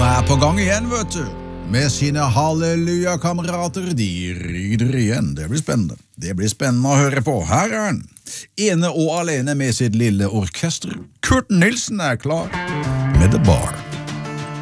på gang igjen, vet du. Med sine halleluja-kamerater, de rider igjen. Det blir spennende. Det blir spennende å høre på. Her er han. Ene og alene med sitt lille orkester. Kurt Nilsen er klar med The Bar.